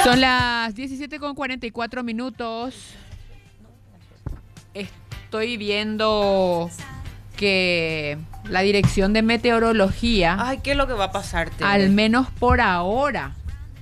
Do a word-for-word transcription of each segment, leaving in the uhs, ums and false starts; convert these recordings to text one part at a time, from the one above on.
Son las diecisiete con cuarenta y cuatro minutos. Estoy viendo que la Dirección de Meteorología... Ay, ¿qué es lo que va a pasar, Tere? Al menos por ahora,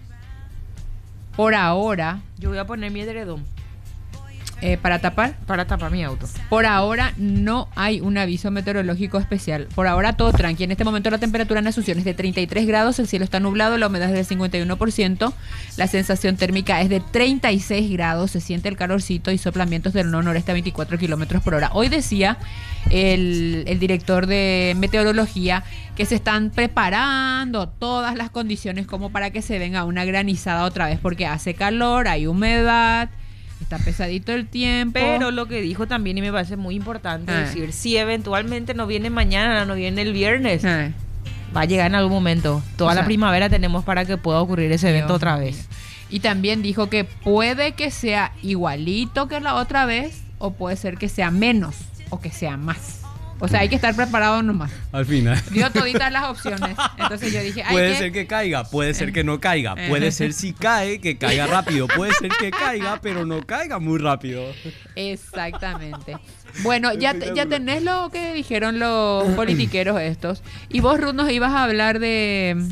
por ahora... Yo voy a poner mi edredón. Eh, ¿Para tapar? Para tapar mi auto. Por ahora no hay un aviso meteorológico especial. Por ahora todo tranqui. En este momento la temperatura en Asunción es de treinta y tres grados, el cielo está nublado, la humedad es del cincuenta y uno por ciento, la sensación térmica es de treinta y seis grados, se siente el calorcito y soplamientos del noreste a veinticuatro kilómetros por hora. Hoy decía el, el director de meteorología que se están preparando todas las condiciones como para que se venga una granizada otra vez, porque hace calor, hay humedad, está pesadito el tiempo. Pero lo que dijo también, y me parece muy importante ah. decir, si eventualmente no viene mañana, no viene el viernes, ah. va a llegar en algún momento. Toda O sea, la primavera tenemos para que pueda ocurrir ese evento Dios otra mío. vez. Y también dijo que puede que sea igualito que la otra vez, o puede ser que sea menos, o que sea más. O sea, hay que estar preparado nomás. Al final. Dio toditas las opciones. Entonces yo dije, ay, Puede ¿qué? ser que caiga, puede ser que no caiga, Eh. puede ser si cae, que caiga rápido, puede ser que caiga, pero no caiga muy rápido. Exactamente. Bueno, ya, te- ya tenés lo que dijeron los politiqueros estos. Y vos, Ruth, nos ibas a hablar de...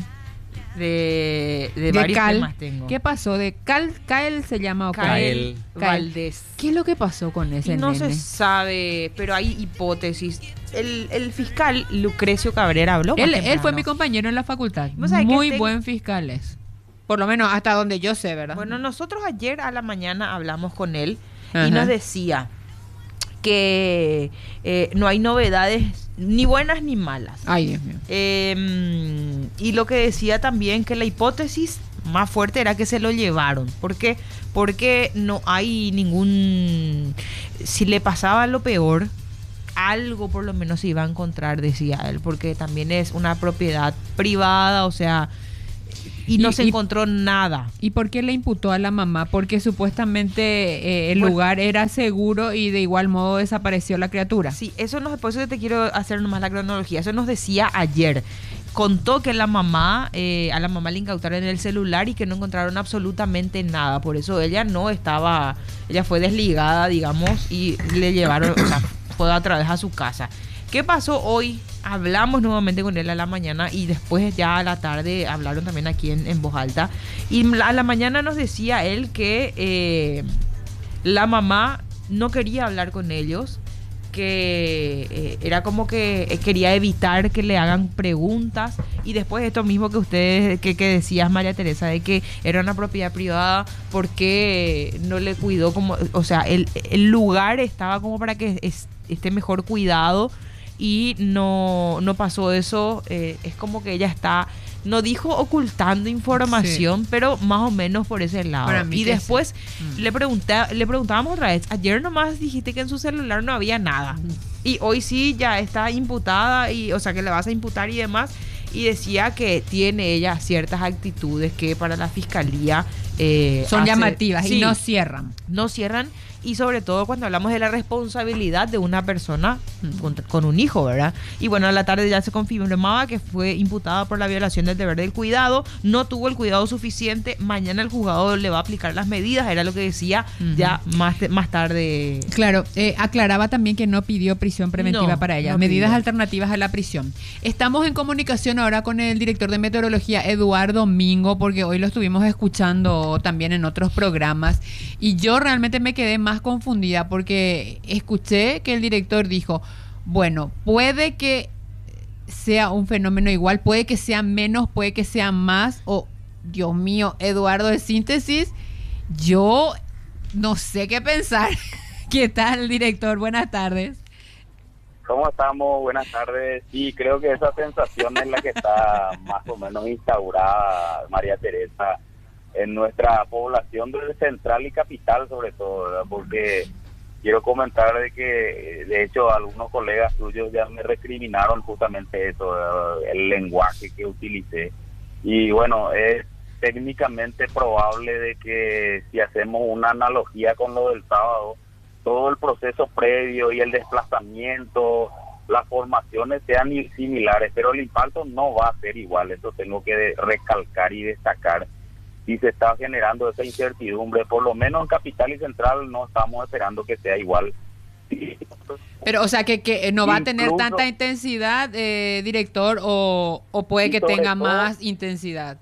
De, de, de varios Cal. temas tengo. ¿Qué pasó? ¿De Cal? ¿Cael se llama o Cal? Cael. Valdés. ¿Qué es lo que pasó con ese Y no nene? se sabe, pero hay hipótesis. El, el fiscal Lucrecio Cabrera habló más Él, él temprano. fue mi compañero en la facultad. ¿Vos sabés que Muy tengo- buen fiscal es. Por lo menos hasta donde yo sé, ¿verdad? Bueno, nosotros ayer a la mañana hablamos con él Ajá. y nos decía que eh, no hay novedades ni buenas ni malas. Ay, Dios mío. Eh, y lo que decía también que la hipótesis más fuerte era que se lo llevaron. ¿Por qué? Porque no hay ningún... Si le pasaba lo peor, algo por lo menos se iba a encontrar, decía él, porque también es una propiedad privada, o sea... Y no Y- se y- encontró nada. ¿Y por qué le imputó a la mamá? Porque supuestamente eh, el Bueno. lugar era seguro y de igual modo desapareció la criatura. Sí, eso nos, por eso te quiero hacer nomás la cronología. Eso nos decía ayer. Contó que la mamá, eh, a la mamá le incautaron el celular y que no encontraron absolutamente nada. Por eso ella no estaba, ella fue desligada, digamos, y le llevaron, o sea, fue otra vez a su casa. ¿Qué pasó hoy? Hablamos nuevamente con él a la mañana y después ya a la tarde hablaron también aquí en, en voz alta. Y a la mañana nos decía él que eh, la mamá no quería hablar con ellos, que eh, era como que eh, quería evitar que le hagan preguntas, y después esto mismo que ustedes, que, que decías, María Teresa, de que era una propiedad privada, porque no le cuidó como, o sea, el, el lugar estaba como para que es- esté mejor cuidado y no, no pasó eso. Eh, es como que ella está, no dijo ocultando información, Sí. pero más o menos por ese lado. Para mí Y que después sí. Mm. le, pregunté, le preguntábamos otra vez, ayer nomás dijiste que en su celular no había nada. Y hoy sí ya está imputada, y, o sea, que le vas a imputar y demás. Y decía que tiene ella ciertas actitudes que para la fiscalía eh, Son hace- llamativas sí, y no cierran. no cierran. Y sobre todo cuando hablamos de la responsabilidad de una persona con, con un hijo, ¿verdad? Y bueno, a la tarde ya se confirmaba que fue imputada por la violación del deber del cuidado, no tuvo el cuidado suficiente, mañana el juzgado le va a aplicar las medidas, era lo que decía Ujú. ya más, te- más tarde. Claro, eh, aclaraba también que no pidió prisión preventiva No, para ella, no medidas pidió. alternativas a la prisión. Estamos en comunicación ahora con el director de meteorología, Eduardo Mingo, porque hoy lo estuvimos escuchando también en otros programas y yo realmente me quedé más confundida porque escuché que el director dijo, bueno, puede que sea un fenómeno igual, puede que sea menos, puede que sea más, o Dios mío, Eduardo, de síntesis, yo no sé qué pensar. ¿Qué tal, director? Buenas tardes. ¿Cómo estamos? Buenas tardes. Sí, creo que esa sensación es la que está más o menos instaurada, María Teresa, en nuestra población del central y capital sobre todo, ¿verdad? Porque quiero comentar de que, de hecho, algunos colegas tuyos ya me recriminaron justamente eso, ¿verdad? El lenguaje que utilicé. Y bueno, es técnicamente probable de que si hacemos una analogía con lo del sábado, todo el proceso previo y el desplazamiento, las formaciones sean similares, pero el impacto no va a ser igual. Eso tengo que recalcar y destacar. y se está generando esa incertidumbre. Por lo menos en Capital y Central no estamos esperando que sea igual. Pero, o sea, que, que no va a tener Incluso- tanta intensidad, eh, director, o, o puede Y que sobre tenga todo- más intensidad.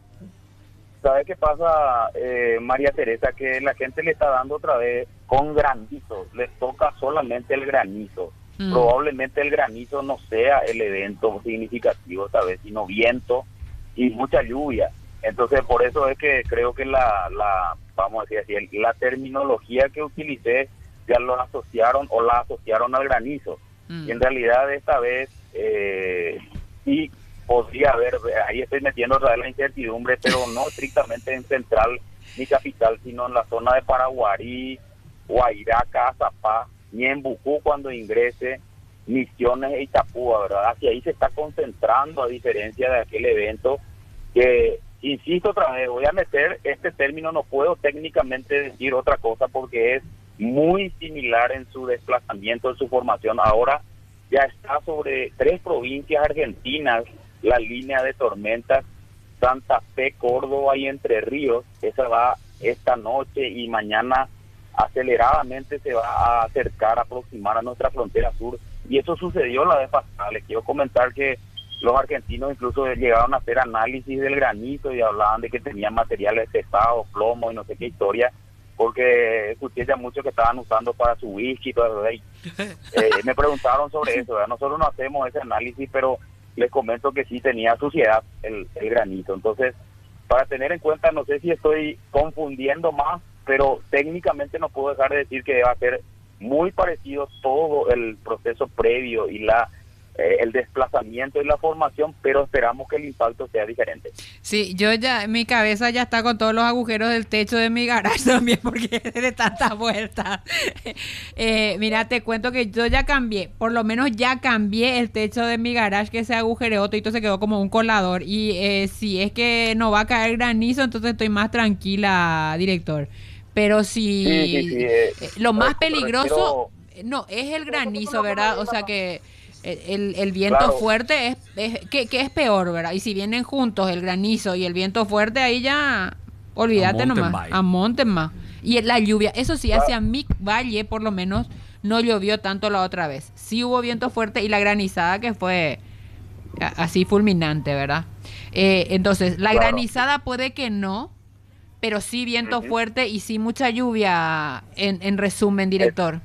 ¿Sabe qué pasa, eh, María Teresa? Que la gente le está dando otra vez con granizo, le toca solamente el granizo. Mm. Probablemente el granizo no sea el evento significativo esta vez, sino viento y mucha lluvia. Entonces, por eso es que creo que la, la vamos a decir así, el- la terminología que utilicé ya lo asociaron o la asociaron al granizo. Mm. Y en realidad esta vez eh, sí podría haber, ahí estoy metiendo otra vez la incertidumbre, pero no estrictamente en Central ni Capital, sino en la zona de Paraguarí, Guairaca, Azapá, Ñembucú cuando ingrese, Misiones e Itapúa, ¿verdad? Hacia ahí se está concentrando, a diferencia de aquel evento que, insisto otra vez, voy a meter este término, no puedo técnicamente decir otra cosa porque es muy similar en su desplazamiento, en su formación. Ahora ya está sobre tres provincias argentinas la línea de tormentas, Santa Fe, Córdoba y Entre Ríos. Esa va esta noche y mañana aceleradamente se va a acercar, a aproximar a nuestra frontera sur. Y eso sucedió la vez pasada. Les quiero comentar que los argentinos incluso llegaron a hacer análisis del granizo y hablaban de que tenían materiales pesados, plomo y no sé qué historia, porque escuché ya mucho que estaban usando para su whisky y todo eso. Y, eh, me preguntaron sobre eso, ¿verdad? Nosotros no hacemos ese análisis, pero les comento que sí tenía suciedad el, el granizo. Entonces, para tener en cuenta, no sé si estoy confundiendo más, pero técnicamente no puedo dejar de decir que va a ser muy parecido todo el proceso previo y la eh, el desplazamiento y la formación, pero esperamos que el impacto sea diferente. Sí, yo ya, mi cabeza ya está con todos los agujeros del techo de mi garage también, porque es de tantas vueltas. eh, mira, te cuento que yo ya cambié, por lo menos ya cambié el techo de mi garage, que se agujereó, todo se quedó como un colador. Y eh, si es que no va a caer granizo, entonces estoy más tranquila, director. Pero si Sí, sí, sí, eh, eh, lo más refiero- peligroso, no, es el granizo, ¿verdad? O sea que el, el viento Claro. fuerte es, es que, que es peor, ¿verdad? Y si vienen juntos el granizo y el viento fuerte, ahí ya olvídate A mountain nomás, bike. a monten más. Y la lluvia, eso sí, Claro. hacia mi valle por lo menos no llovió tanto la otra vez. Sí hubo viento fuerte y la granizada que fue a- así fulminante, ¿verdad? Eh, entonces, la Claro. granizada puede que no, pero sí viento Ujú. fuerte y sí mucha lluvia, en, en resumen, director.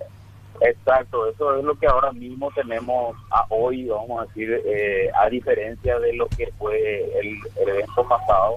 Exacto, eso es lo que ahora mismo tenemos a hoy, vamos a decir, eh, a diferencia de lo que fue el, el evento pasado.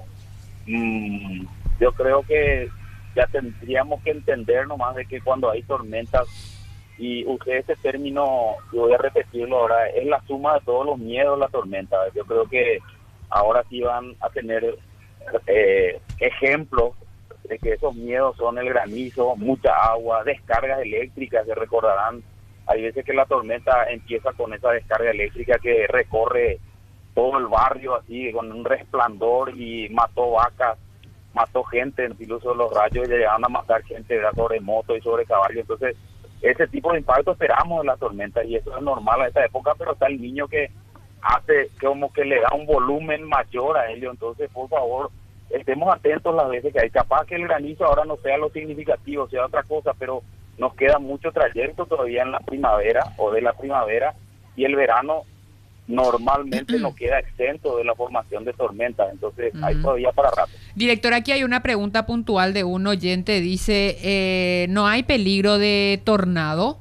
Mm, yo creo que ya tendríamos que entender nomás de que cuando hay tormentas, y usé este término, y voy a repetirlo ahora, es la suma de todos los miedos la tormenta. Yo creo que ahora sí van a tener eh, ejemplos de que esos miedos son el granizo, mucha agua, descargas eléctricas. Se recordarán, hay veces que la tormenta empieza con esa descarga eléctrica que recorre todo el barrio así con un resplandor y mató vacas, mató gente, incluso los rayos llegaron a matar gente, ¿verdad? Sobre moto y sobre caballo. Entonces ese tipo de impacto esperamos en la tormenta y eso es normal a esta época, pero está el niño que hace como que le da un volumen mayor a ello. Entonces, por favor, estemos atentos las veces que hay. Capaz que el granizo ahora no sea lo significativo, sea otra cosa, pero nos queda mucho trayecto todavía en la primavera o de la primavera, y el verano normalmente no queda exento de la formación de tormentas. Entonces, hay Ujú. todavía para rato. Director, aquí hay una pregunta puntual de un oyente. Dice, eh, ¿no hay peligro de tornado?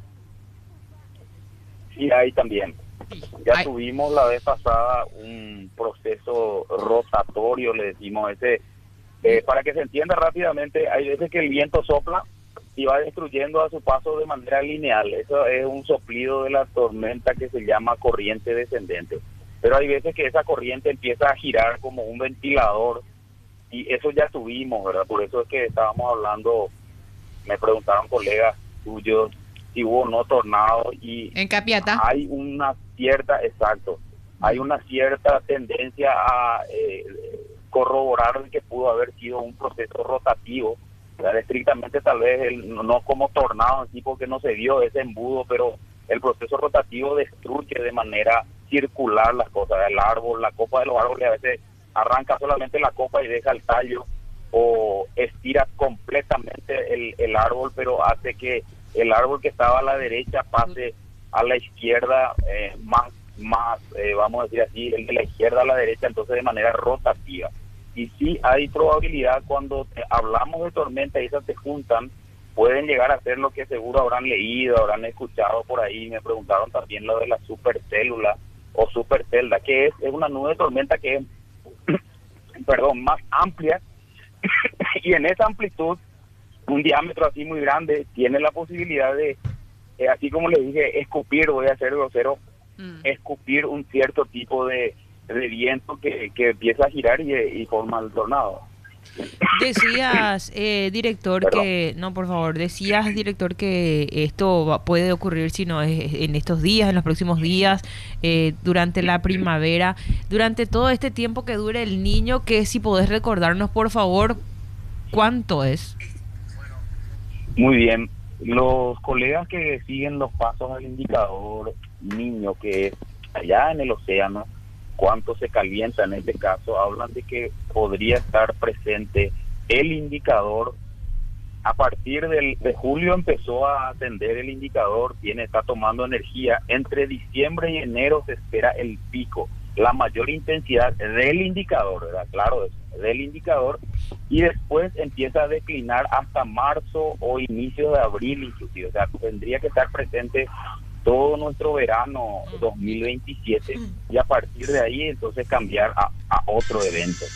Sí, hay también. Ya Ay. tuvimos la vez pasada un proceso rotatorio, le decimos ese. Eh, para que se entienda rápidamente, hay veces que el viento sopla y va destruyendo a su paso de manera lineal. Eso es un soplido de la tormenta que se llama corriente descendente. Pero hay veces que esa corriente empieza a girar como un ventilador, y eso ya tuvimos, ¿verdad? Por eso es que estábamos hablando, me preguntaron colegas tuyos si hubo o no tornado, y En Capiatá. hay una cierta, exacto, hay una cierta tendencia a eh, corroborar que pudo haber sido un proceso rotativo, ¿verdad? Estrictamente tal vez el, no como tornado en sí, porque no se vio ese embudo, pero el proceso rotativo destruye de manera circular las cosas, el árbol, la copa de los árboles a veces arranca solamente la copa y deja el tallo o estiras completamente el, el árbol, pero hace que el árbol que estaba a la derecha pase a la izquierda, eh, más, más eh, vamos a decir así, el de la izquierda a la derecha, entonces de manera rotativa. Y sí hay probabilidad cuando te, hablamos de tormenta y esas se juntan, pueden llegar a ser lo que seguro habrán leído, habrán escuchado por ahí. Me preguntaron también lo de la supercélula o supercelda, que es, es una nube de tormenta que es, perdón, más amplia y en esa amplitud, un diámetro así muy grande, tiene la posibilidad de, eh, así como les dije, escupir, voy a ser grosero, mm. escupir un cierto tipo de, de viento que, que empieza a girar y, y forma el tornado. Decías, eh, director, Perdón. que... No, por favor, decías, director, que esto va, puede ocurrir, si no es en estos días, en los próximos días, eh, durante la primavera, durante todo este tiempo que dure el niño, que si podés recordarnos, por favor, ¿cuánto es? Muy bien. Los colegas que siguen los pasos al indicador niño, que es allá en el océano, cuánto se calienta en este caso, hablan de que podría estar presente el indicador. A partir del, de julio empezó a ascender el indicador, tiene, está tomando energía. Entre diciembre y enero se espera el pico, la mayor intensidad del indicador, ¿verdad? Claro, del indicador, y después empieza a declinar hasta marzo o inicio de abril inclusive. O sea, tendría que estar presente todo nuestro verano dos mil veintisiete y a partir de ahí entonces cambiar a, a otro evento.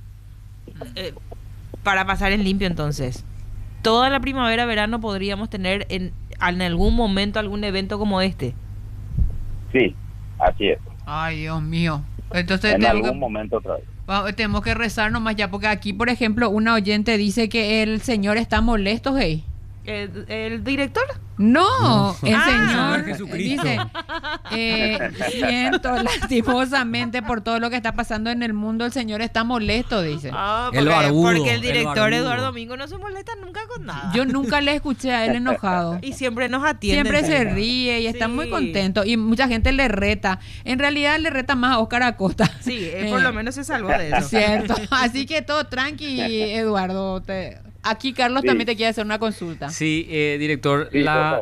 Eh, para pasar en limpio entonces, toda la primavera, verano podríamos tener en, en algún momento algún evento como este. Sí, así es. Ay, Dios mío. Entonces en algún que, momento otra vez. Vamos, tenemos que rezar nomás ya, porque aquí, por ejemplo, una oyente dice que el señor está molesto, hey. ¿El, el director? No, el ah, Señor Jesucristo. dice, eh, siento lastimosamente por todo lo que está pasando en el mundo, el Señor está molesto, dice. Ah, porque, el barbudo, porque el director el Eduardo Domingo no se molesta nunca con nada. Yo nunca le escuché a él enojado. Y siempre nos atiende. Siempre se ríe y está sí. muy contento. Y mucha gente le reta. En realidad le reta más a Óscar Acosta. Sí, él por lo menos se salvó de eso. Cierto. Así que todo tranqui, Eduardo. Te... Aquí Carlos sí. también te quiere hacer una consulta. Sí, eh, director, sí, la,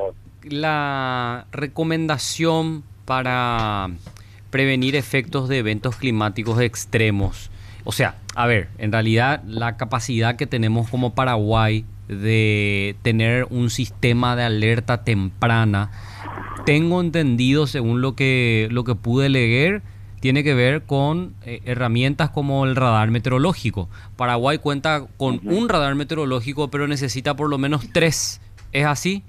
la recomendación para prevenir efectos de eventos climáticos extremos. O sea, a ver, en realidad la capacidad que tenemos como Paraguay de tener un sistema de alerta temprana, tengo entendido, según lo que, lo que pude leer, tiene que ver con eh, herramientas como el radar meteorológico. Paraguay cuenta con uh-huh. un radar meteorológico, pero necesita por lo menos tres. ¿Es así?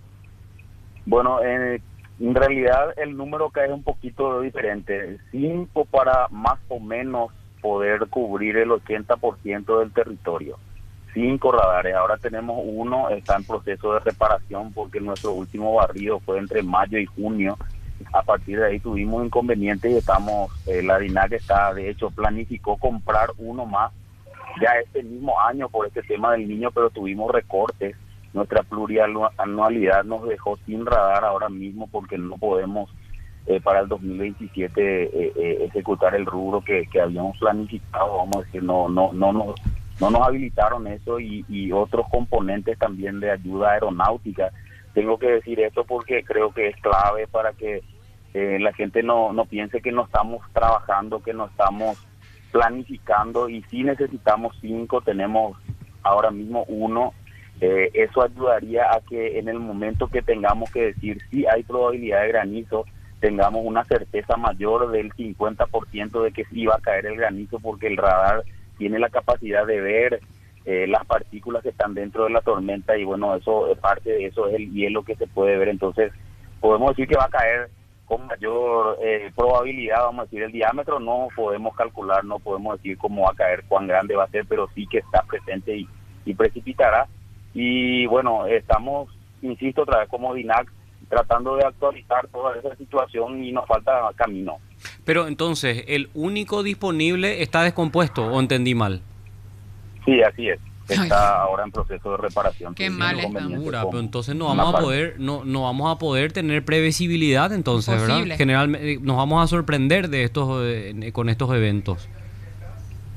Bueno, eh, en realidad el número que es un poquito diferente. Cinco para más o menos poder cubrir el ochenta por ciento del territorio. Cinco radares. Ahora tenemos uno, está en proceso de reparación porque nuestro último barrido fue entre mayo y junio. A partir de ahí tuvimos inconvenientes y estamos, eh, la DINAC está, de hecho, planificó comprar uno más ya este mismo año por este tema del niño, pero tuvimos recortes. Nuestra plurianualidad nos dejó sin radar ahora mismo porque no podemos eh, para el dos mil veintisiete eh, eh, ejecutar el rubro que, que habíamos planificado. Vamos a decir, no, no, no, no, no nos habilitaron eso y, y otros componentes también de ayuda aeronáutica. Tengo que decir esto porque creo que es clave para que eh, la gente no, no piense que no estamos trabajando, que no estamos planificando, y si necesitamos cinco, tenemos ahora mismo uno. Eh, eso ayudaría a que en el momento que tengamos que decir si hay probabilidad de granizo, tengamos una certeza mayor del cincuenta por ciento de que sí va a caer el granizo, porque el radar tiene la capacidad de ver Eh, las partículas que están dentro de la tormenta, y bueno, eso parte de eso es el hielo que se puede ver. Entonces podemos decir que va a caer con mayor eh, probabilidad. Vamos a decir, el diámetro no podemos calcular, no podemos decir cómo va a caer, cuán grande va a ser, pero sí que está presente y, y precipitará. Y bueno, estamos, insisto otra vez, como DINAC, tratando de actualizar toda esa situación y nos falta camino. Pero entonces, ¿el único disponible está descompuesto o entendí mal? Sí, así es. Está Ay. ahora en proceso de reparación. Qué mal está. Pero entonces no vamos a poder, no, no vamos a poder tener previsibilidad, entonces, Imposible. ¿verdad? Generalmente nos vamos a sorprender de estos, eh, con estos eventos.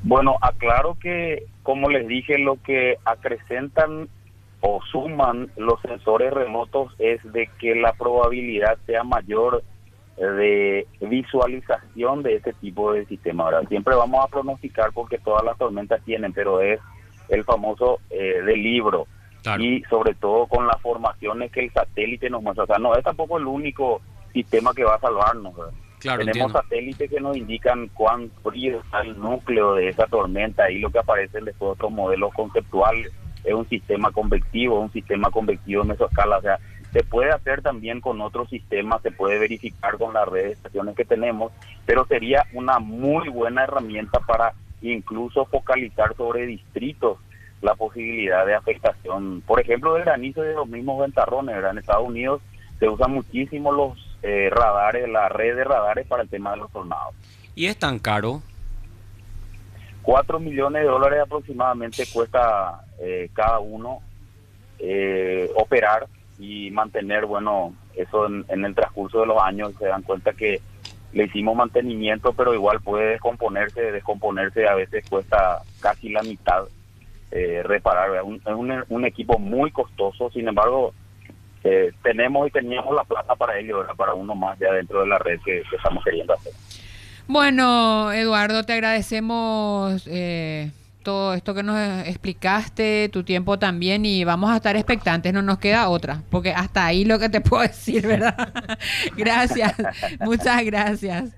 Bueno, aclaro que, como les dije, lo que acrecentan o suman los sensores remotos es de que la probabilidad sea mayor de visualización de este tipo de sistema, ¿verdad? Siempre vamos a pronosticar porque todas las tormentas tienen, pero es el famoso eh, del libro. Claro. Y sobre todo con las formaciones que el satélite nos muestra. O sea, no es tampoco el único sistema que va a salvarnos, ¿verdad? Claro, tenemos entiendo. Satélites que nos indican cuán frío está el núcleo de esa tormenta, y lo que aparece después otros modelos conceptuales es un sistema convectivo, un sistema convectivo en mesoscala. O sea, se puede hacer también con otros sistemas, se puede verificar con las redes de estaciones que tenemos, pero sería una muy buena herramienta para incluso focalizar sobre distritos la posibilidad de afectación, por ejemplo, de granizo y de los mismos ventarrones, ¿verdad? En Estados Unidos se usan muchísimo los eh, radares, la red de radares para el tema de los tornados. ¿Y es tan caro? Cuatro millones de dólares aproximadamente cuesta eh, cada uno eh, operar y mantener, bueno, eso en, en el transcurso de los años se dan cuenta que le hicimos mantenimiento, pero igual puede descomponerse, descomponerse a veces cuesta casi la mitad eh, reparar. Es un, un, un equipo muy costoso, sin embargo, eh, tenemos y teníamos la plata para ello, ¿verdad? Para uno más ya dentro de la red que, que estamos queriendo hacer. Bueno, Eduardo, te agradecemos eh, todo esto que nos explicaste, tu tiempo también, y vamos a estar expectantes, no nos queda otra, porque hasta ahí lo que te puedo decir, ¿verdad? Gracias, muchas gracias.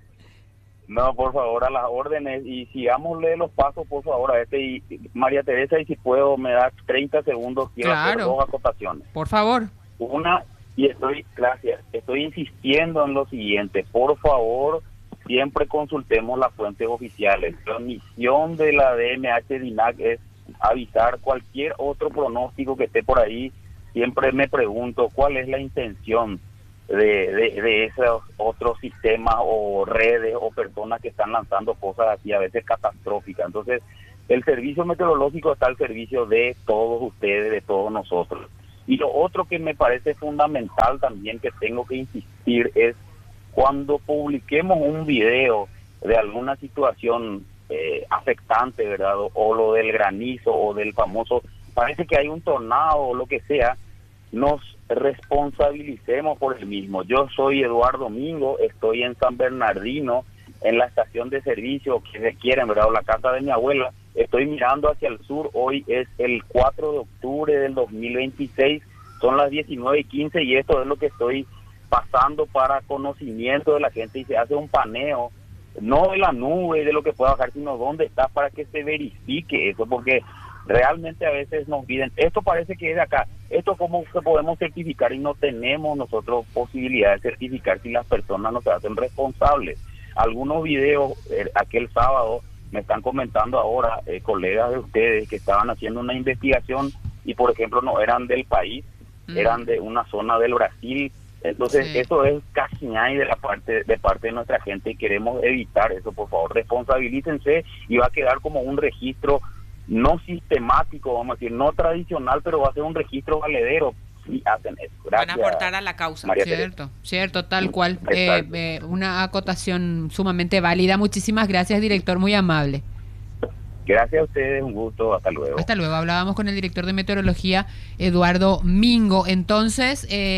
No, por favor, a las órdenes, y sigámosle los pasos, por favor, a este, y María Teresa, y si puedo, me da treinta segundos, quiero claro. hacer dos acotaciones. Por favor. Una, y estoy, gracias, estoy insistiendo en lo siguiente, por favor, siempre consultemos las fuentes oficiales. La misión de la D M H DINAC es avisar cualquier otro pronóstico que esté por ahí. Siempre me pregunto cuál es la intención de, de, de esos otros sistemas o redes o personas que están lanzando cosas así a veces catastróficas. Entonces, el servicio meteorológico está al servicio de todos ustedes, de todos nosotros. Y lo otro que me parece fundamental también que tengo que insistir es cuando publiquemos un video de alguna situación eh, afectante, ¿verdad? O, o lo del granizo o del famoso, parece que hay un tornado o lo que sea, nos responsabilicemos por el mismo. Yo soy Eduardo Mingo, estoy en San Bernardino, en la estación de servicio que se quieren, ¿verdad? O la casa de mi abuela. Estoy mirando hacia el sur, hoy es el cuatro de octubre del dos mil veintiséis, son las diecinueve y quince, y esto es lo que estoy pasando para conocimiento de la gente, y se hace un paneo, no de la nube, de lo que pueda bajar, sino dónde está, para que se verifique eso, porque realmente a veces nos piden, esto parece que es de acá, esto cómo se podemos certificar, y no tenemos nosotros posibilidad de certificar si las personas no se hacen responsables. Algunos videos, eh, aquel sábado, me están comentando ahora eh, colegas de ustedes que estaban haciendo una investigación y, por ejemplo, no eran del país, mm. eran de una zona del Brasil. Entonces, sí. Eso es casi nadie de la parte de parte de nuestra gente, y queremos evitar eso. Por favor, responsabilícense, y va a quedar como un registro no sistemático, vamos a decir, no tradicional, pero va a ser un registro valedero si hacen eso. Gracias, van a aportar a la causa. María cierto, Teresa. Cierto, tal cual. Eh, eh, una acotación sumamente válida. Muchísimas gracias, director, muy amable. Gracias a ustedes, un gusto, hasta luego. Hasta luego. Hablábamos con el director de meteorología, Eduardo Mingo. Entonces, eh,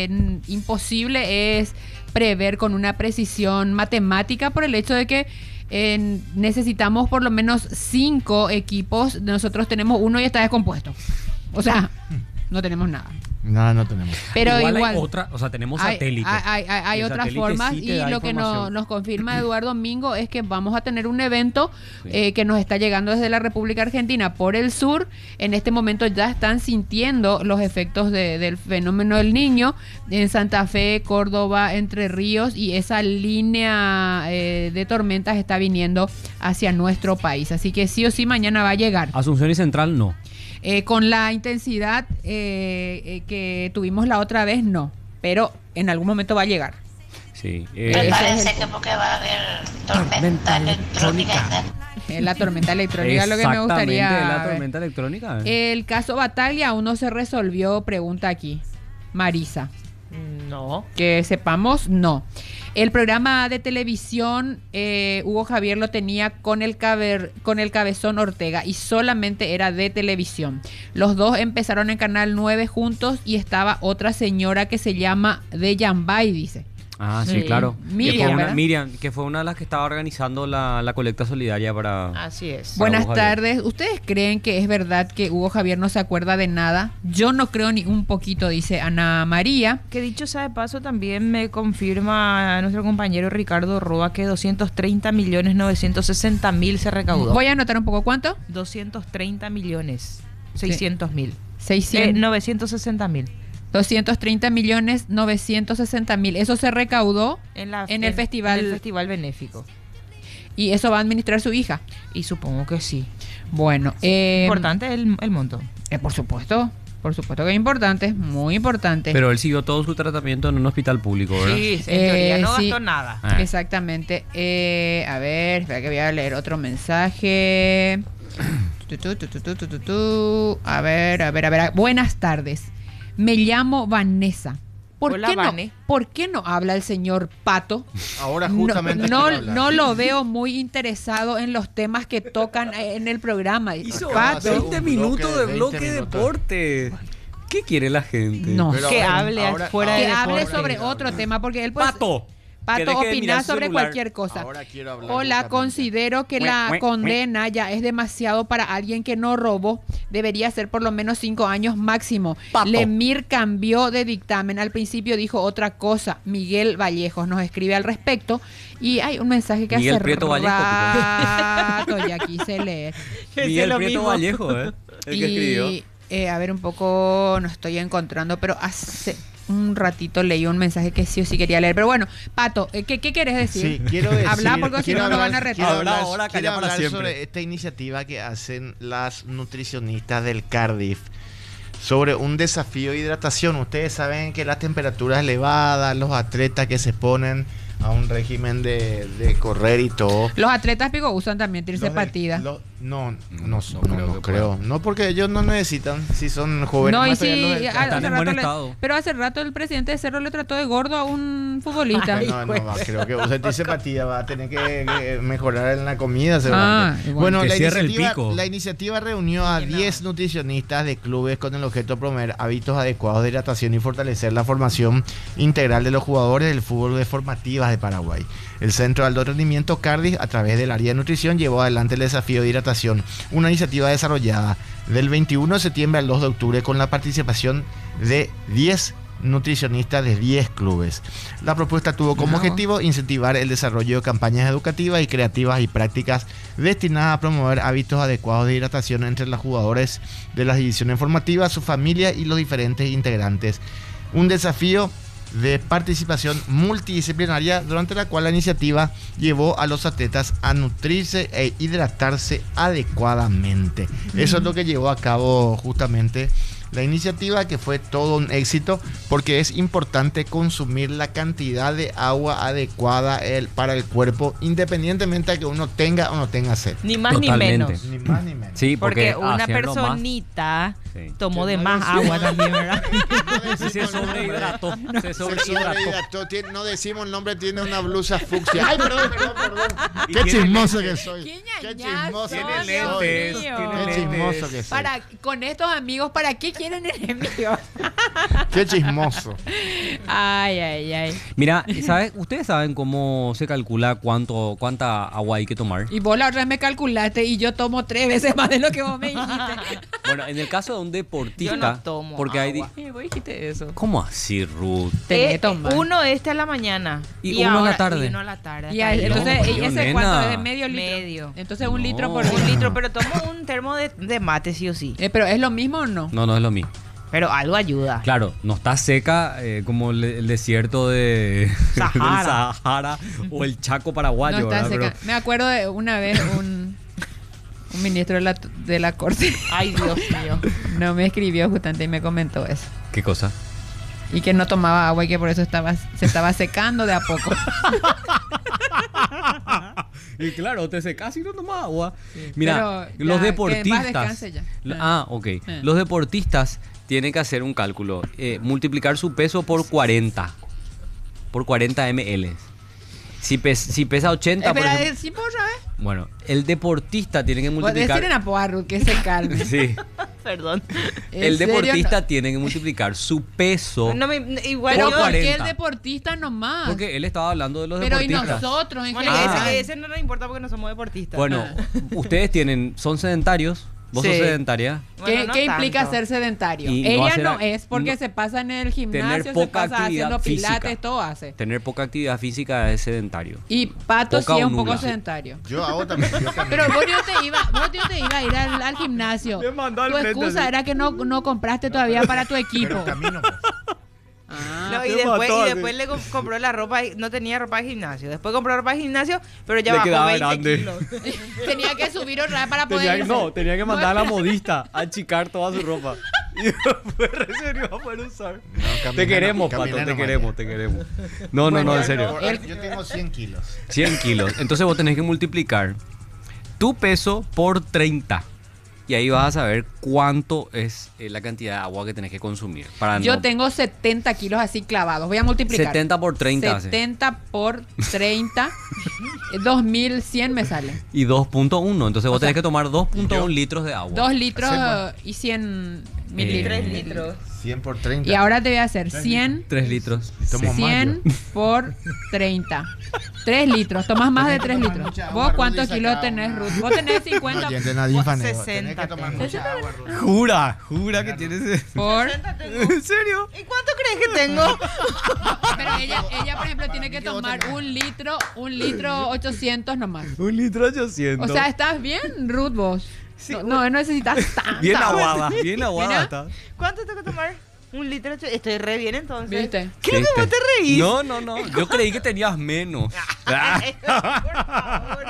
imposible es prever con una precisión matemática por el hecho de que eh, necesitamos por lo menos cinco equipos. Nosotros tenemos uno y está descompuesto. O sea, no tenemos nada. Nada, no tenemos. Pero igual, igual hay otra, o sea, tenemos hay, satélites. Hay, hay, hay otras satélite formas, sí y lo que no, nos confirma Eduardo Mingo es que vamos a tener un evento sí. eh, que nos está llegando desde la República Argentina por el sur. En este momento ya están sintiendo los efectos de, del fenómeno del Niño en Santa Fe, Córdoba, Entre Ríos, y esa línea eh, de tormentas está viniendo hacia nuestro país. Así que sí o sí mañana va a llegar. Asunción y Central no. Eh, con la intensidad eh, eh, que tuvimos la otra vez, no, pero en algún momento va a llegar. Sí. Eh, Me parece que porque va a haber tormenta electrónica. Eh, la tormenta electrónica es lo que me gustaría. La tormenta electrónica. El caso Bataglia aún no se resolvió, pregunta aquí Marisa. No. Que sepamos, no. El programa de televisión, eh, Hugo Javier lo tenía con el, caber, con el Cabezón Ortega y solamente era de televisión. Los dos empezaron en Canal nueve juntos y estaba otra señora que se llama Deyambay, dice. Ah, sí, Sí. claro. Miriam, que fue una, ¿verdad? Miriam, que fue una de las que estaba organizando la, la colecta solidaria para... Así es. Bueno, Buenas Hugo Javier. tardes. ¿Ustedes creen que es verdad que Hugo Javier no se acuerda de nada? Yo no creo ni un poquito, dice Ana María. Que dicho sea de paso, también me confirma nuestro compañero Ricardo Roa que doscientos treinta millones novecientos sesenta mil se recaudó. Voy a anotar un poco cuánto. doscientos treinta millones seiscientos mil. Eh, seiscientos. novecientos sesenta mil. doscientos treinta millones novecientos sesenta mil. Eso se recaudó En, la, En el festival- en el festival benéfico. y eso va a administrar su hija. Y supongo que sí. Bueno, eh, Importante el, el monto. eh, por supuesto, por supuesto que es importante, muy importante. Pero él siguió todo su tratamiento en un hospital público, ¿verdad? Sí, en Eh, teoría no sí. gastó nada. Ah. Exactamente. Eh, a ver, espera que voy a leer otro mensaje. Tu, tu, tu, tu, tu, tu, tu, tu. A ver, a ver, a ver. Buenas tardes. Me llamo Vanessa. ¿Por, Hola, qué no, Vane. ¿Por qué no habla el señor Pato? Ahora No, justamente no, quiero hablar. no lo veo muy interesado en los temas que tocan en el programa. Hizo Pato, veinte veinte minutos de veinte bloque minutos. deporte. ¿Qué quiere la gente? No. Pero Que a ver, hable ahora- fuera que de hable deporte. sobre otro tema, porque él puede... Pato. Que Pato, deje de mirar opinar su sobre celular. cualquier cosa. Ahora quiero hablar Hola, justamente. considero que Mue, la mue, condena ya es demasiado para alguien que no robó. Debería ser por lo menos cinco años máximo. Pato. Lemir cambió de dictamen. Al principio dijo otra cosa. Miguel Vallejos nos escribe al respecto. Y hay un mensaje que Miguel hace Prieto Vallejo, rato ya quise leer. Miguel lo Prieto mismo. Vallejo, ¿eh? El que escribió. Y eh, a ver un poco, no estoy encontrando, pero hace un ratito leí un mensaje que sí o sí quería leer. Pero bueno, Pato, eh, ¿qué, qué quieres decir? Sí, quiero decir. Habla porque si quiero no nos hablar- van a retar. quiero Habla hablar- ahora, quiero calla para hablar siempre. sobre esta iniciativa que hacen las nutricionistas del Cardiff sobre un desafío de hidratación. Ustedes saben que las temperaturas elevadas, los atletas que se ponen a un régimen de, de correr y todo. Los atletas pico usan también tirarse Los de- partidas. lo- no, no, No, no, no no, creo no que creo. puedan. No, porque ellos no necesitan, si son jóvenes. No, y más sí, allá los del- hace Están en rato buen le- estado. pero hace rato el presidente de Cerro le trató de gordo a un futbolista. No, no, va, creo que vos sentís simpatía, va a tener que, que mejorar en la comida. Ah, seguramente. igual. bueno, Que la cierre el iniciativa, pico. la iniciativa reunió a diez nutricionistas de clubes con el objeto de promover hábitos adecuados de hidratación y fortalecer la formación integral de los jugadores del fútbol de formativas de Paraguay. El Centro de Alto Rendimiento Cardiff, a través del área de nutrición, llevó adelante el desafío de hidratación, una iniciativa desarrollada del veintiuno de septiembre al dos de octubre con la participación de diez nutricionistas de diez clubes. La propuesta tuvo como Bravo. objetivo incentivar el desarrollo de campañas educativas y creativas y prácticas destinadas a promover hábitos adecuados de hidratación entre los jugadores de las divisiones formativas, su familia y los diferentes integrantes. Un desafío de participación multidisciplinaria durante la cual la iniciativa llevó a los atletas a nutrirse e hidratarse adecuadamente. Eso es lo que llevó a cabo justamente la iniciativa, que fue todo un éxito porque es importante consumir la cantidad de agua adecuada el- para el cuerpo, independientemente de que uno tenga o no tenga sed. Ni más Totalmente. ni menos. Ni más ni menos. Sí, Porque, porque, una hacerlo más- personita Sí. tomó Que de no más decimos- agua también, ¿verdad? Sí, se sobrehidrató. Se Se sobrehidrató. sobrehidrató, tiene- no decimos el nombre, tiene una blusa fucsia. Ay, perdón, perdón, perdón. Y Qué tiene chismoso que soy. Qué Qué ñañazo, chismoso Tiene que Dios soy. lentes, mío. tiene Qué lentes. chismoso que soy. Para, con estos amigos, ¿para qué quieren enemigos? Qué chismoso. Ay, ay, ay. Mira, ¿sabes? ¿Ustedes saben cómo se calcula cuánto, cuánta agua hay que tomar? Y vos la otra vez me calculaste y yo tomo tres veces más de lo que vos me dijiste. Bueno, en el caso de un deportista, Yo no tomo porque hay... di- agua. Eh, vos dijiste eso. ¿Cómo así, Ruth? Tenés que Eh, tomar. uno este a la mañana. Y uno a la ahora- tarde. Y uno a la tarde. Y hasta ahí, ahí. entonces, No, ¿y yo, ese nena. cuánto es de medio litro? Medio. Entonces un No. litro por Un día. litro, pero tomo un termo de, de mate sí o sí. Eh, pero ¿es lo mismo o no? No, no es lo mismo. Pero algo ayuda. Claro, no está seca eh, como el, el desierto de Sahara. del Sahara o el Chaco paraguayo, No está ¿verdad? seca. Me acuerdo de una vez un, un ministro de la, de la corte Ay, Dios mío. no me escribió justamente y me comentó eso. Pero, ¿qué cosa? Y que no tomaba agua y que por eso estaba, se estaba secando de a poco. Y claro, te secas y no tomas agua. Mira, Pero ya, los que en paz deportistas. descanse ya. Lo- Ah. Ah, ok. Ah. Los deportistas tienen que hacer un cálculo. eh, multiplicar su peso por cuarenta. Por cuarenta mililitros. Si, pes- si pesa ochenta, por Espera, ejemplo. decimos otra vez. Bueno, el deportista tiene que Pues multiplicar. decir en Apoarru que se calme. Sí. Perdón. ¿En El serio? deportista tiene que multiplicar su peso. No me, igual Pero Por ¿por qué el cuarenta. deportista nomás? Porque él estaba hablando de los Pero y deportistas. nosotros en Bueno, general. Ah. ese, ese no nos importa porque no somos deportistas. Bueno, ustedes tienen, son sedentarios. Vos Sí. sos sedentaria. ¿Qué, Bueno, no qué implica tanto. ser sedentario? Y no Ella hacer no a- es porque no- se pasa en el gimnasio, se poca pasa actividad haciendo pilates, física. todo hace. Tener poca actividad física es sedentario. Y Pato Poca sí es o un poco nula. sedentario. Yo hago también. Yo también. Pero vos yo te iba, vos yo te iba a ir al, al gimnasio. Me mandó al Tu frente, excusa así. era que no, no compraste todavía para tu equipo. Pero camino, pues. Ah, No, y te después, mató, y así. después le comp- compró la ropa, y- no tenía ropa de gimnasio. Después compró ropa de gimnasio, pero ya Le bajó quedaba veinte grande. kilos. tenía que subir otra vez para poder Tenía, irse. no, tenía que mandar a la No, modista a achicar toda su ropa. Y después recién iba a poder usar. No, camina Te queremos, no, Pato, camina te nomás. queremos, te queremos. No, no, Bueno, no, en serio. Yo, yo tengo cien kilos. cien kilos. Entonces vos tenés que multiplicar tu peso por treinta. Y ahí vas a saber cuánto es eh, la cantidad de agua que tenés que consumir. Para Yo no- tengo setenta kilos así clavados. Voy a multiplicar. setenta por treinta hace. setenta por treinta. dos mil cien me sale. Y dos punto uno. Entonces vos O tenés sea, que tomar dos punto uno yo- litros de agua. dos litros Hacemos- y cien mililitros. Eh, Tres litros. cien por treinta. Y ahora te voy a hacer cien, tres litros. Tomo cien más por treinta. tres litros. Tomas más de tres litros. mucha agua, ¿Vos Ruth, cuántos y kilos saca tenés, una- Ruth? Vos tenés yo. cincuenta Oyente Nadine Fanego. sesenta Tenés que tomar tengo. mucha agua, Ruth. Jura, jura que tienes. por... ¿En serio? ¿Y cuánto crees que tengo? Pero ella, ella, por ejemplo, tiene que mí que vos tomar tenés. un litro, un litro ochocientos nomás. Un litro ochocientos. O sea, ¿estás bien, Ruth, vos? No, no, no necesitas tanta bien agua. aguada, bien aguada Mira. está. ¿Cuánto tengo que tomar? Un litro. ocho- Estoy re bien entonces. ¿Viste? ¿Qué es lo que vos te reís? No, no, no. Yo creí que tenías menos. Por favor.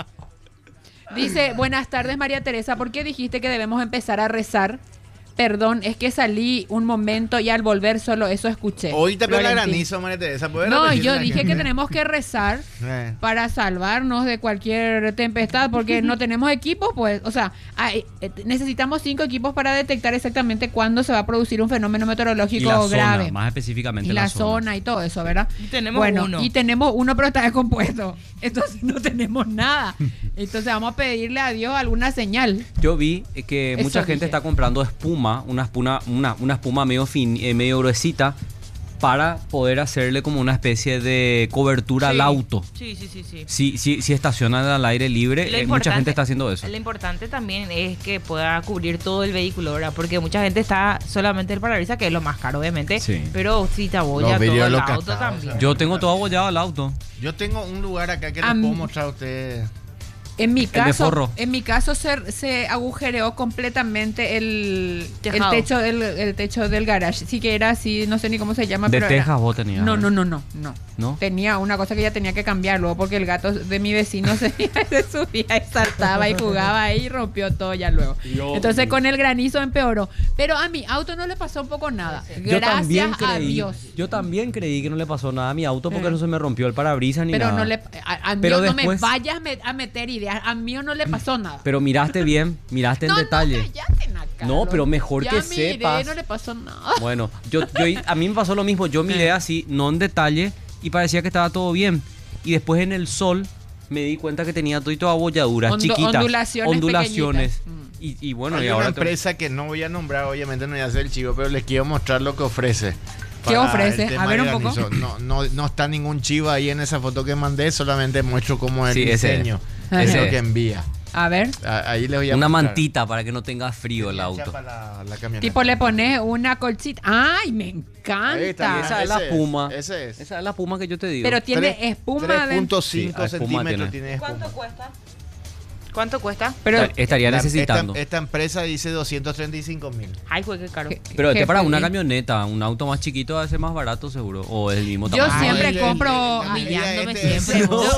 Dice, buenas tardes María Teresa, ¿por qué dijiste que debemos empezar a rezar? Perdón, es que salí un momento y al volver solo eso escuché. Hoy también la Florentín. granizo, María Teresa. ¿puedes No, repetirle yo a la dije gente? que tenemos que rezar Eh. para salvarnos de cualquier tempestad porque no tenemos equipos, pues, o sea, hay- eh, necesitamos cinco equipos para detectar exactamente cuándo se va a producir un fenómeno Y meteorológico la zona, grave. más específicamente Y la, la, zona. y todo eso, ¿verdad? Y tenemos bueno, uno. y tenemos uno, pero está descompuesto. Entonces no tenemos nada. Entonces vamos a pedirle a Dios alguna señal. Yo vi eh, que Eso mucha gente dije. está comprando espuma, una espuma, una, una espuma medio fin, eh, medio gruesita, para poder hacerle como una especie de cobertura Sí. al auto. Sí, sí, sí, sí. Si, si, si estacionan al aire libre, Lo eh, mucha importante- gente está haciendo eso. Lo importante también es que pueda cubrir todo el vehículo, ¿verdad? Porque mucha gente está solamente el parabrisas, que es lo más caro, obviamente. Sí. Pero si te abolla Los todo vidrios el los auto castados, también. ¿sabes? Yo tengo todo abollado al auto. Yo tengo un lugar acá que A les puedo mí- mostrar a ustedes. En mi de caso, forro. en mi caso se, se agujereó completamente el, el Tejado. techo del el techo del garage. Sí que era así, no sé ni cómo se llama. De pero era- Texas vos tenías. No, ¿eh? no, no, no, no. ¿No? Tenía una cosa que ya tenía que cambiar luego porque el gato de mi vecino se, se subía y saltaba y jugaba ahí y rompió todo ya luego. Dios Entonces mío. con el granizo empeoró. Pero a mi auto no le pasó un poco nada. Yo también Gracias a creí, Dios. yo también creí que no le pasó nada a mi auto porque Eh. no se me rompió el parabrisas ni Pero nada. no le a, a mí Pero no me después- vayas me- a meter ideas. A mí no le pasó nada. Pero miraste bien, miraste en no, detalle. No, cállate, Nacaro. No, pero mejor Ya que miré, sepas. no le pasó nada. Bueno, yo, yo a mí me pasó lo mismo. Yo miré así, no en detalle, y parecía que estaba todo bien. Y después en el sol me di cuenta que tenía todo abolladuras Ondo- chiquitas, ondulaciones ondulaciones. pequeñitas. Mm. Y, y bueno, Hay y una ahora te- empresa que no voy a nombrar, obviamente no voy a hacer el chivo, pero les quiero mostrar lo que ofrece. ¿Qué para ofrece? el tema A ver de un poco. granizo. No, no, no está ningún chivo ahí en esa foto que mandé, solamente muestro cómo es Sí, el ese es. diseño. Ese Es lo es. que envía. A ver. A- Ahí les voy a una mostrar. mantita para que no tenga frío el auto. Chapa La, la camioneta. Tipo le pones una colchita. ¡Ay, me encanta! Ahí está, Esa es la ese es, puma. ese es. Esa es la puma que yo te digo. Pero tiene Tres- espuma tres punto dentro. cinco Sí, espuma centímetros tiene. tiene espuma. ¿Cuánto cuesta? ¿Cuánto cuesta? Pero, Esta- estaría La- necesitando. Esta, esta empresa dice doscientos treinta y cinco mil. Ay, fue que caro. ¿Qué- Pero este qué para una feliz. camioneta, un auto más chiquito va a ser más barato seguro. O es el mismo Yo tamaño. siempre el- el- compro- la medida humillándome este es siempre, vos.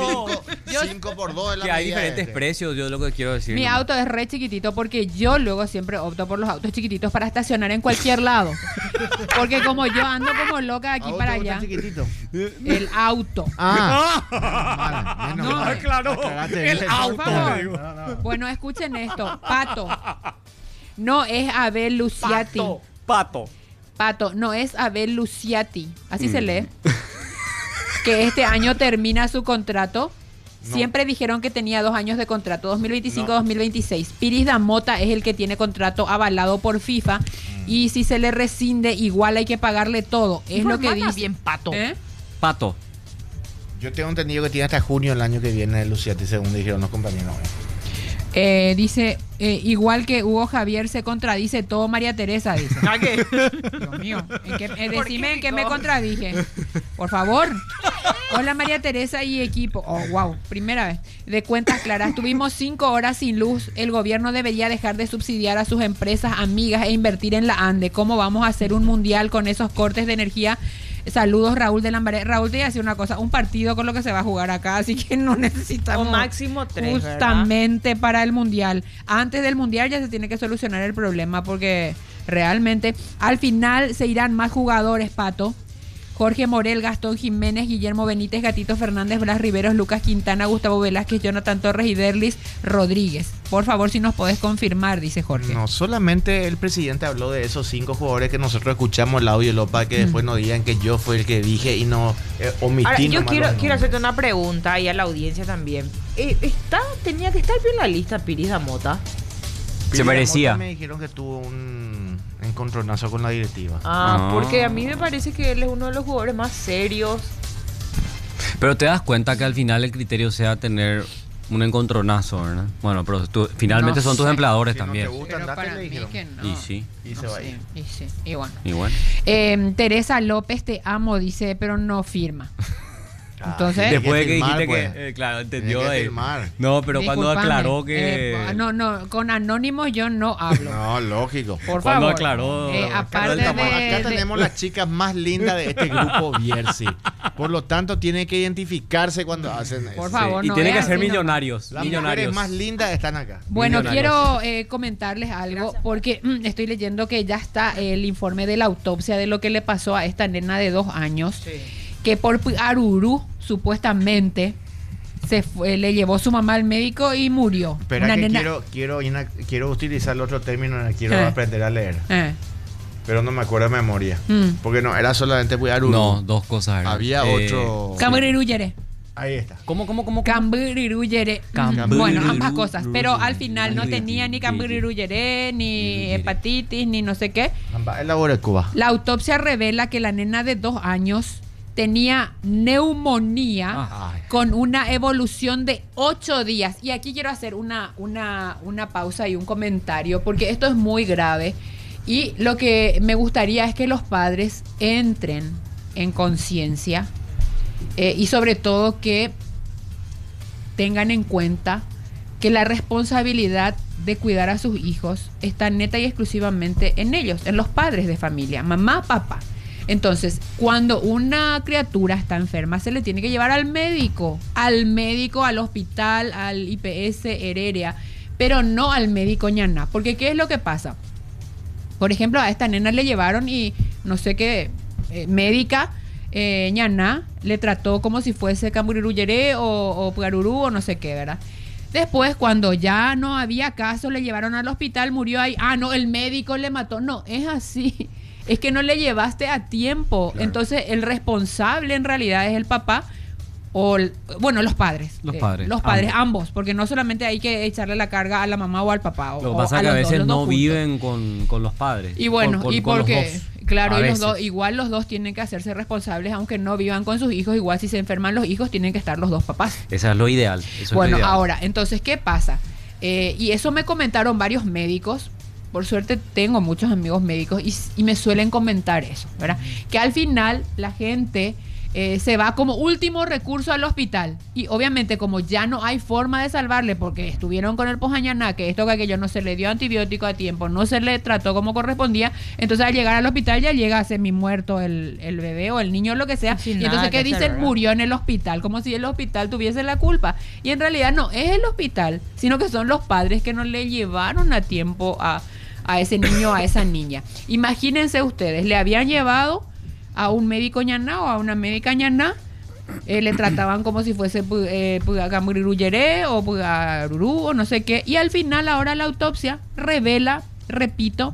cinco por dos es la Que hay medida diferentes este. precios, yo lo que quiero decir. Mi nomás. auto es re chiquitito porque yo luego siempre opto por los autos chiquititos para estacionar en cualquier lado. Porque como yo ando como loca de aquí ¿A vos para te gusta allá, chiquitito? el auto. Ah, vale, menos No, mal. claro, Aclaraste el bien. auto, Por favor. le digo. No, no. Bueno, escuchen esto. Pato. No es Abel Luciati. Pato. Pato, no es Abel Luciati. Así se lee. que este año termina su contrato. No. Siempre dijeron que tenía dos años de contrato, dos mil veinticinco a No. dos mil veintiséis. Piris Damota es el que tiene contrato avalado por FIFA Mm. y si se le rescinde, igual hay que pagarle todo. Es lo que Informala dice. bien, Pato. ¿Eh? Pato. Yo tengo entendido que tiene hasta junio el año que viene Luciati, según dijeron los compañeros. Eh, dice, eh, igual que Hugo Javier se contradice todo María Teresa, dice. ¿A qué? Dios mío, ¿en qué- eh, ¿Por decime qué, en qué Rico? me contradije. Por favor. Hola María Teresa y equipo. Oh, wow, primera vez. De cuentas claras, tuvimos cinco horas sin luz. El gobierno debería dejar de subsidiar a sus empresas amigas e invertir en la ANDE. ¿Cómo vamos a hacer un mundial con esos cortes de energía? Saludos, Raúl de Lambaré. Raúl, te voy a decir una cosa, un partido con lo que se va a jugar acá, así que no necesitamos O máximo tres, justamente para el mundial. Antes del mundial ya se tiene que solucionar el problema porque realmente al final se irán más jugadores, Pato. Jorge Morel, Gastón Jiménez, Guillermo Benítez, Gatito Fernández, Blas Riveros, Lucas Quintana, Gustavo Velázquez, Jonathan Torres y Derlis Rodríguez. Por favor, si nos podés confirmar, dice Jorge. No, solamente el presidente habló de esos cinco jugadores que nosotros escuchamos el audio, lo para que después nos digan que yo fui el que dije y no eh, omití. Ahora, yo nomás quiero, los quiero nombres. hacerte una pregunta y a la audiencia también. Eh, está, tenía que estar bien la lista Piris Damota. Se Pili merecía. Damota Me dijeron que tuvo un encontronazo con la directiva. Ah, Ah. porque a mí me parece que él es uno de los jugadores más serios. Pero te das cuenta que al final el criterio sea tener un encontronazo, ¿verdad? Bueno, pero tú- finalmente No son tus sé. empleadores Si no también. te gusta, Pero andate, para le mí dijeron. que no. Y sí. Y se No va a sé, ir. y sí, y bueno. Y bueno. Eh, Teresa López, te amo, dice, pero no firma. Entonces- tiene Después de que firmar, dijiste pues. que, eh, claro, entendió Tiene que ahí. firmar. No, pero cuando Discúlpame, aclaró que... eh, no, no, con anónimos yo no hablo. No, lógico. Por Cuando favor. aclaró- Eh, Acá aparte Acá, estamos- de, acá de- tenemos las chicas más lindas de este grupo Bierzi. Por lo tanto, tiene que identificarse cuando hacen eso. Por favor, y no tienen es que ser así, no. millonarios. Las millonarios. mujeres más lindas están acá. Bueno, Millonarios. quiero eh, comentarles algo porque mm, estoy leyendo que ya está el informe de la autopsia de lo que le pasó a esta nena de dos años, que por Arurú supuestamente se fue, le llevó su mamá al médico y murió. Espera Una que nena- quiero, quiero, ina- quiero utilizar el otro término, quiero Eh. aprender a leer. Eh, Pero no me acuerdo de memoria. mm. Porque no, era solamente cuidar uno. No, dos cosas. eran. Había Eh, otro. Cambriruyere. Ahí está. ¿Cómo, cómo, cómo? cómo? Cambriruyere. Cambriruyere. Bueno, ambas cosas. Pero al final no tenía ni cambriruyere, ni hepatitis, ni no sé qué. Amba, elabora Cuba. La autopsia revela que la nena de dos años tenía neumonía Ah. con una evolución de ocho días. Y aquí quiero hacer una, una, una pausa y un comentario, porque esto es muy grave. Y lo que me gustaría es que los padres entren en conciencia eh, y sobre todo que tengan en cuenta que la responsabilidad de cuidar a sus hijos está neta y exclusivamente en ellos, en los padres de familia, mamá, papá. Entonces, cuando una criatura está enferma, se le tiene que llevar al médico, al médico, al hospital, al I P S Heredia, pero no al médico ñaná. Porque ¿qué es lo que pasa? Por ejemplo, a esta nena le llevaron y no sé qué eh, médica eh, ñaná le trató como si fuese camburiruyeré o, o pugarurú o no sé qué, ¿verdad? Después, cuando ya no había caso, le llevaron al hospital, murió ahí. Ah, no, el médico le mató. No, es así. Es que no le llevaste a tiempo. Claro. Entonces, el responsable en realidad es el papá o, el- bueno, los padres. Los Eh, padres, los padres, ambos. ambos. Porque no solamente hay que echarle la carga a la mamá o al papá. O, Lo que o pasa es que a los dos, veces los dos no juntos. viven con, con los padres. Y bueno, Con- con- y con los porque, dos. claro, A y los veces. dos, igual los dos tienen que hacerse responsables, aunque no vivan con sus hijos, igual si se enferman los hijos, tienen que estar los dos papás. Eso es lo ideal. Eso es Bueno, lo ideal. ahora, entonces, ¿qué pasa? Eh, y eso me comentaron varios médicos. Por suerte tengo muchos amigos médicos y, y me suelen comentar eso, ¿verdad? Que al final la gente eh, se va como último recurso al hospital. Y obviamente como ya no hay forma de salvarle porque estuvieron con el pojañaná, que esto que aquello no se le dio antibiótico a tiempo, no se le trató como correspondía, entonces al llegar al hospital ya llega semi muerto el, el bebé o el niño o lo que sea. Sin Y nada entonces, que ¿qué hacer, dicen? ¿verdad? Murió en el hospital, como si el hospital tuviese la culpa. Y en realidad no es el hospital, sino que son los padres que no le llevaron a tiempo a, a ese niño o a esa niña. Imagínense ustedes, le habían llevado a un médico ñaná o a una médica ñaná, eh, le trataban como si fuese pu- eh, pugacamuriruyeré o pugarurú o no sé qué, y al final ahora la autopsia revela, repito,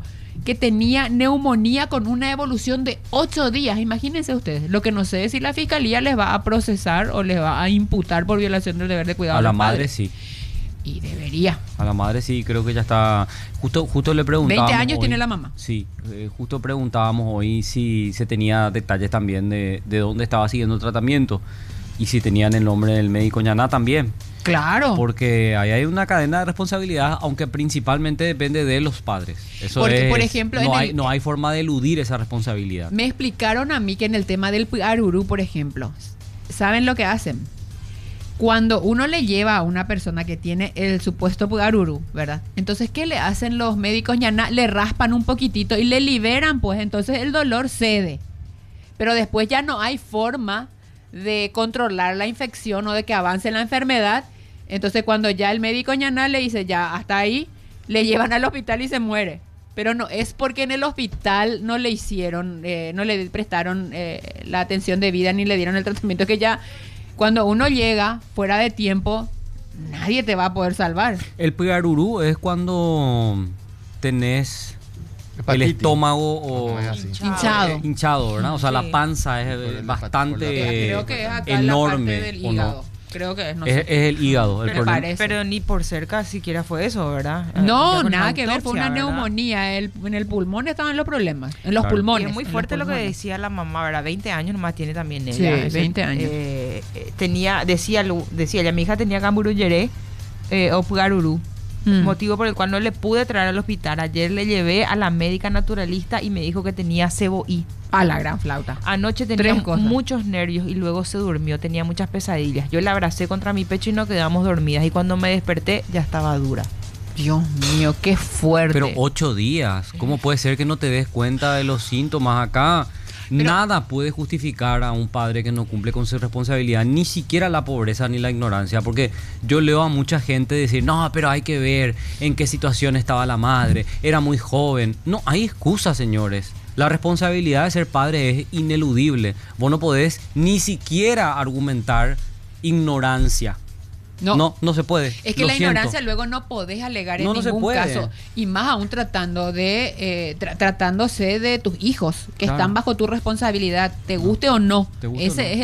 que tenía neumonía con una evolución de ocho días. Imagínense ustedes. Lo que no sé es si la fiscalía les va a procesar o les va a imputar por violación del deber de cuidado A de la los madre padres. sí. Y debería. A la madre sí, creo que ya está. Justo, justo le preguntábamos. veinte años hoy- tiene la mamá. Sí, eh, justo preguntábamos hoy si se tenía detalles también de, de dónde estaba siguiendo el tratamiento y si tenían el nombre del médico Ñaná también. Claro. Porque ahí hay una cadena de responsabilidad, aunque principalmente depende de los padres. Eso Porque, es, por ejemplo, no, en hay, el- no hay forma de eludir esa responsabilidad. Me explicaron a mí que en el tema del Arurú, por ejemplo, ¿saben lo que hacen? Cuando uno le lleva a una persona que tiene el supuesto Arurú, ¿verdad? Entonces, ¿qué le hacen los médicos Ñaná? Le raspan un poquitito y le liberan, pues entonces el dolor cede. Pero después ya no hay forma de controlar la infección o de que avance la enfermedad. Entonces, cuando ya el médico Ñaná le dice, ya hasta ahí, le llevan al hospital y se muere. Pero no es porque en el hospital no le hicieron, eh, no le prestaron eh, la atención debida ni le dieron el tratamiento, que ya cuando uno llega fuera de tiempo, nadie te va a poder salvar. El Pigarurú es cuando tenés el Hepatitis. estómago o No es así. Hinchado. eh, hinchado, ¿verdad? O sea, Sí. la panza es Por eh, el- bastante por la- Creo que es acá enorme. la parte del ¿o no? hígado. Creo que es, no es, sé. es el hígado el Pero problema. parece. Pero ni por cerca siquiera fue eso, ¿verdad? Eh, No, ya con nada que ver, fue autopsia, una ¿verdad? neumonía. El, en el pulmón estaban los problemas. En los Claro. Y pulmones. es muy en fuerte los lo que pulmones. decía la mamá, ¿verdad? veinte años nomás tiene también ella. Sí, Ese- veinte años. eh, eh, tenía, decía, Lu- decía ella, mi hija tenía camburuyeré eh, o pugarurú. Mm. Motivo por el cual no le pude traer al hospital. Ayer le llevé a la médica naturalista y me dijo que tenía cebo-I. A la gran flauta. Anoche tenía Tres cosas. muchos nervios y luego se durmió, tenía muchas pesadillas. Yo la abracé contra mi pecho y nos quedamos dormidas. Y cuando me desperté ya estaba dura. Dios mío, qué fuerte. Pero ocho días, ¿cómo puede ser que no te des cuenta de los síntomas acá? Nada puede justificar a un padre que no cumple con su responsabilidad, ni siquiera la pobreza ni la ignorancia, porque yo leo a mucha gente decir, no, pero hay que ver en qué situación estaba la madre, era muy joven. No, hay excusas, señores. La responsabilidad de ser padre es ineludible. Vos no podés ni siquiera argumentar ignorancia. No. No, no se puede. Es que Lo la siento. ignorancia luego no podés alegar en No, no se ningún puede. caso. Y más aún tratando de eh, tra- tratándose de tus hijos que Claro. están bajo tu responsabilidad, te guste o no. Te guste o Ese no. es